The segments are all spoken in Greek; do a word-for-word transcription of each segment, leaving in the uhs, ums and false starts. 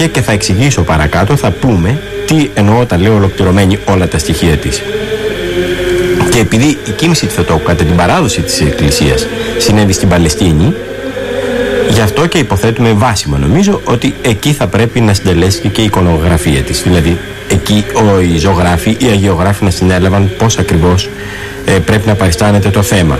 και, και θα εξηγήσω παρακάτω, θα πούμε τι εννοώ όταν λέω ολοκληρωμένη όλα τα στοιχεία της. Και επειδή η κοίμηση του Θεοτόκου κατά την παράδοση της Εκκλησίας συνέβη στην Παλαιστίνη, γι' αυτό και υποθέτουμε βάσιμα νομίζω ότι εκεί θα πρέπει να συντελέσει και η εικονογραφία της. Δηλαδή εκεί οι ζωγράφοι ή οι αγιογράφοι να συνέλαβαν πώς ακριβώς ε, πρέπει να παριστάνεται το θέμα.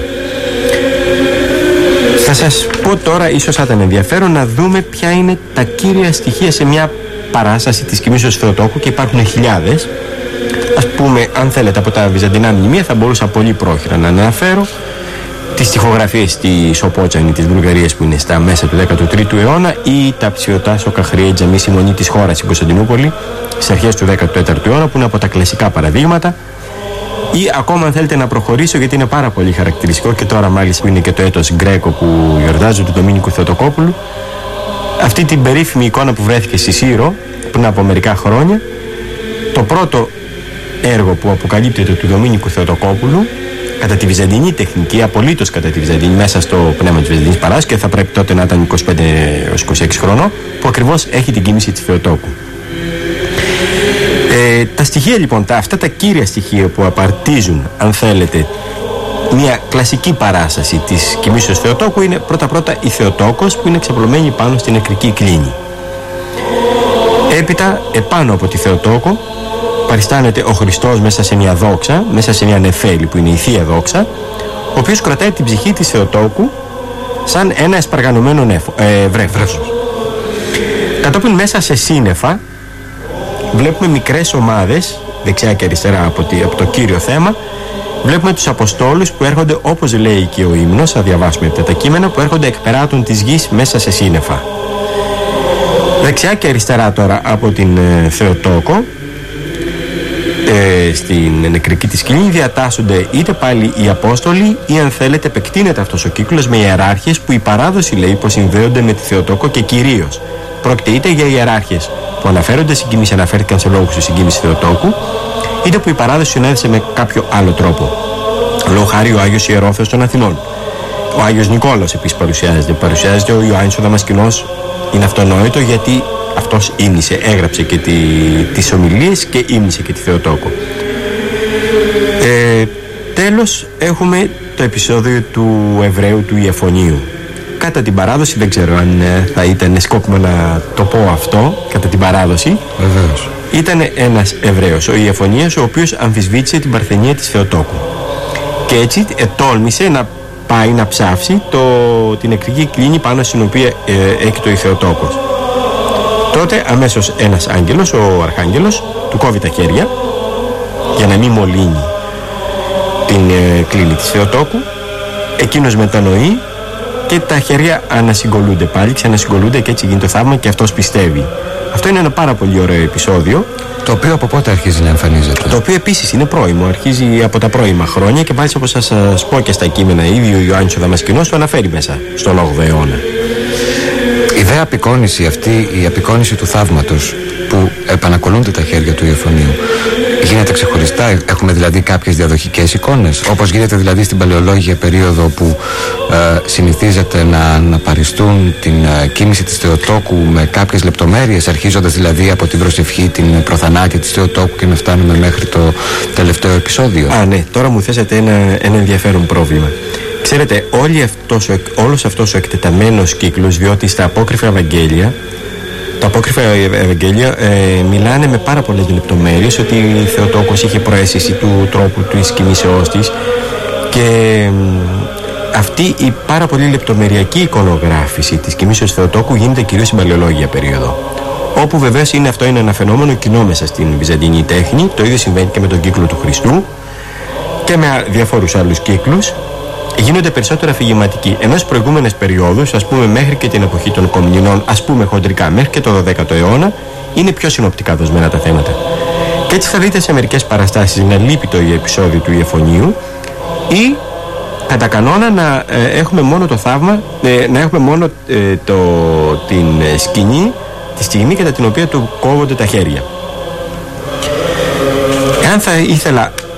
Θα σας πω τώρα, ίσως θα ήταν ενδιαφέρον να δούμε ποια είναι τα κύρια στοιχεία σε μια παράσταση της κοιμήσεως Θεοτόκου, και υπάρχουν χιλιάδες. Ας πούμε, αν θέλετε, από τα βυζαντινά μνημεία θα μπορούσα πολύ πρόχειρα να αναφέρω τις στιχογραφίες της Οπότσανη της Βουλγαρίας που είναι στα μέσα του δέκατου τρίτου αιώνα, ή τα Ψιωτά Σοκαχρία Τζαμί Σιμωνή της χώρας στην Κωνσταντινούπολη στις αρχές του δέκατου τέταρτου αιώνα, που είναι από τα κλασικά παραδείγματα. Ή ακόμα, αν θέλετε να προχωρήσω, γιατί είναι πάρα πολύ χαρακτηριστικό και τώρα μάλιστα που είναι και το έτος Γκρέκο που γιορτάζουν του Ντομήνικου Θεοτοκόπουλου, αυτή την περίφημη εικόνα που βρέθηκε στη Σύρο πριν από μερικά χρόνια, το πρώτο έργο που αποκαλύπτεται του Ντομήνικου Θεοτοκόπουλου κατά τη βυζαντινή τεχνική, απολύτως κατά τη βυζαντινή, μέσα στο πνεύμα της βυζαντινής παράδοσης, και θα πρέπει τότε να ήταν είκοσι πέντε έως είκοσι έξι χρονών, που ακριβώς έχει την κοίμηση της Θεοτόκου. Ε, τα στοιχεία λοιπόν, τα, αυτά τα κύρια στοιχεία που απαρτίζουν, αν θέλετε, μια κλασική παράσταση της κοιμήσεως Θεοτόκου είναι πρώτα-πρώτα η Θεοτόκος, που είναι ξαπλωμένη πάνω στην νεκρική κλίνη. Έπειτα, επάνω από τη Θεοτόκο, παριστάνεται ο Χριστός μέσα σε μια δόξα, μέσα σε μια νεφέλη που είναι η Θεία Δόξα, ο οποίος κρατάει την ψυχή της Θεοτόκου σαν ένα εσπαργανωμένο νέφο, ε, βρέφος. Κατόπιν μέσα σε σύννεφα βλέπουμε μικρές ομάδες, δεξιά και αριστερά από, τη, από το κύριο θέμα. Βλέπουμε τους Αποστόλους που έρχονται, όπως λέει και ο ύμνος, θα διαβάσουμε από τα κείμενα, που έρχονται εκ περάτων της γης μέσα σε σύννεφα. Δεξιά και αριστερά τώρα από την ε, Θεοτόκο, ε, στην νεκρική της σκηνή, διατάσσονται είτε πάλι οι Απόστολοι, ή αν θέλετε επεκτείνεται αυτός ο κύκλος με ιεράρχες που η παράδοση λέει πως συνδέονται με τη Θεοτόκο, και κυρίως πρόκειται είτε για ιεράρχες που αναφέρονται στην κοίμηση, αναφέρθηκαν σε λόγους της συγκοίμησης Θεοτόκου, είτε που η παράδοση συνέδεσε με κάποιο άλλο τρόπο. Λόγω χάρη ο Άγιος Ιερόφεος των Αθηνών. Ο Άγιος Νικόλαος επίσης παρουσιάζεται. Παρουσιάζεται ο Ιωάννης ο Δαμασκηνός. Είναι αυτονόητο γιατί αυτός ύμνησε, έγραψε και τη, τις ομιλίες και ύμνησε και τη Θεοτόκο. Ε, τέλος έχουμε το επεισόδιο του Εβραίου του Ιεφωνίου. Κατά την παράδοση, δεν ξέρω αν θα ήταν σκόπιμο να το πω αυτό, κατά την παράδοση, βεβαίως, ήταν ένας Εβραίος, ο Ιεφωνίας, ο οποίος αμφισβήτησε την παρθενία της Θεοτόκου. Και έτσι ετόλμησε να πάει να ψάψει το, την νεκρική κλίνη πάνω στην οποία ε, έκτο η Θεοτόκος. Τότε αμέσως ένας άγγελος, ο Αρχάγγελος, του κόβει τα χέρια για να μην μολύνει την ε, κλίνη της Θεοτόκου. Εκείνος μετανοεί και τα χέρια ανασυγκολούνται πάλι, ξανασυγκολούνται, και έτσι γίνεται το θαύμα και αυτός πιστεύει. Αυτό είναι ένα πάρα πολύ ωραίο επεισόδιο. Το οποίο από πότε αρχίζει να εμφανίζεται? Το οποίο επίσης είναι πρώιμο, αρχίζει από τα πρώιμα χρόνια, και πάλι όπως θα σας πω και στα κείμενα, ήδη ο Ιωάννης ο Δαμασκηνός το αναφέρει μέσα στον όγδοο αιώνα. Η δε απεικόνηση αυτή, η απεικόνηση του θαύματος που επανακολούνται τα χέρια του Ιεφωνίου, γίνεται ξεχωριστά? Έχουμε δηλαδή κάποιες διαδοχικές εικόνες, όπως γίνεται δηλαδή στην παλαιολόγια περίοδο που ε, συνηθίζεται να, να παριστούν την ε, κοίμηση της Θεοτόκου με κάποιες λεπτομέρειες, αρχίζοντας δηλαδή από την προσευχή, την προθανάτη της Θεοτόκου, και να φτάνουμε μέχρι το τελευταίο επεισόδιο. Α, ναι, τώρα μου θέσατε ένα, ένα ενδιαφέρον πρόβλημα. Ξέρετε, όλη αυτός, όλος αυτός ο εκτεταμένος κύκλος, διότι στα απόκριφα Ευαγγέλια, τα απόκριφα Ευαγγέλια ε, μιλάνε με πάρα πολλές λεπτομέρειες ότι η Θεοτόκος είχε προαίσθηση του τρόπου της κοιμήσεώς της, και ε, αυτή η πάρα πολύ λεπτομεριακή εικονογράφηση της κοιμήσεως Θεοτόκου γίνεται κυρίως στην παλαιολόγια περίοδο, όπου βεβαίως είναι, αυτό είναι ένα φαινόμενο κοινό μέσα στην βυζαντινή τέχνη. Το ίδιο συμβαίνει και με τον κύκλο του Χριστού και με διαφόρους άλλους κύκλους. Γίνονται περισσότερο αφηγηματικοί. Ενώ στις προηγούμενες περιόδους, ας πούμε μέχρι και την εποχή των Κομνηνών, ας πούμε χοντρικά μέχρι και το δωδέκατο αιώνα, είναι πιο συνοπτικά δοσμένα τα θέματα. Και έτσι θα δείτε σε μερικές παραστάσεις να λείπει το επεισόδιο του Ιεφωνίου, ή κατά κανόνα να ε, έχουμε μόνο το θαύμα, ε, να έχουμε μόνο ε, το, την σκηνή, τη στιγμή κατά την οποία του κόβονται τα χέρια. Εάν θα ήθελα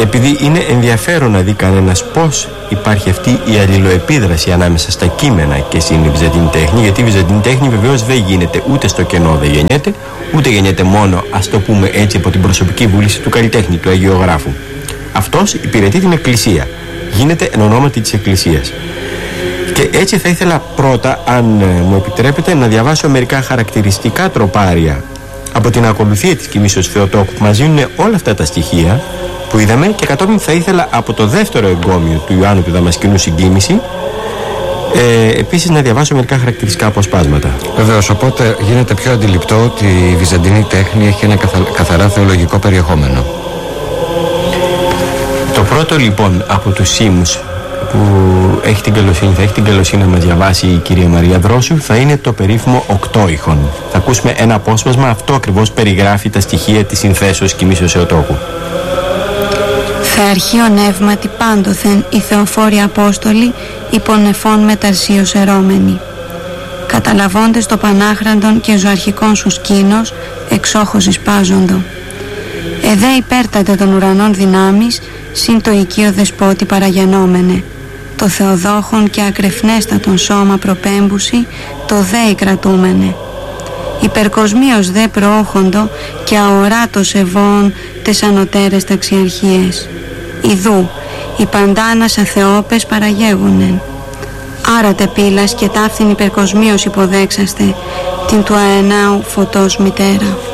επειδή είναι ενδιαφέρον να δει κανένας πώς υπάρχει αυτή η αλληλοεπίδραση ανάμεσα στα κείμενα και στην βυζαντινή τέχνη, γιατί η βυζαντινή τέχνη βεβαίως δεν γίνεται ούτε στο κενό, δεν γεννιέται, ούτε γεννιέται μόνο, ας το πούμε έτσι, από την προσωπική βούληση του καλλιτέχνη, του αγιογράφου. Αυτός υπηρετεί την Εκκλησία, γίνεται εν ονόματι της Εκκλησίας. Και έτσι θα ήθελα πρώτα, αν μου επιτρέπετε, να διαβάσω μερικά χαρακτηριστικά τροπάρια από την ακολουθία της Κοιμήσεως Θεοτόκου που μας δίνουν όλα αυτά τα στοιχεία που είδαμε, και κατόπιν θα ήθελα από το δεύτερο εγκόμιο του Ιωάννου του Δαμασκηνού Συγκοίμηση ε, επίσης να διαβάσω μερικά χαρακτηριστικά αποσπάσματα. Βεβαίως, οπότε γίνεται πιο αντιληπτό ότι η βυζαντινή τέχνη έχει ένα καθα... καθαρά θεολογικό περιεχόμενο. Το πρώτο λοιπόν από τους σήμους που έχει την καλοσύνη, θα έχει την καλοσύνη να μας διαβάσει η κυρία Μαρία Δρόσου θα είναι το περίφημο οκτώηχον. Θα ακούσουμε ένα απόσπασμα, αυτό ακριβώς περιγράφει τα στοιχεία της συνθέσεως Κοιμήσεως Θεοτόκου. Θεαρχείο νεύματι πάντοθεν οι Θεοφόροι Απόστολοι υπονεφών μεταρσίως ερώμενοι. Καταλαβώντες το πανάχραντον και ζωαρχικών σου σκήνος εξόχως εισπάζοντο. Εδέ υπέρτατε των ουρανών δυνάμεις συν το οικείο δεσπότη παραγενόμενε. Το Θεοδόχον και ακρεφνέστατον σώμα προπέμπουση το δέη κρατούμενε. Υπερκοσμίως δε προόχοντο και αοράτος ευών τες ανωτέρες ταξιαρχίες. Ιδού, οι παντάνας αθεόπες παραγέγουνεν. Άρατε πύλας και ταύθην υπερκοσμίως υποδέξαστε την του αενάου φωτός μητέρα.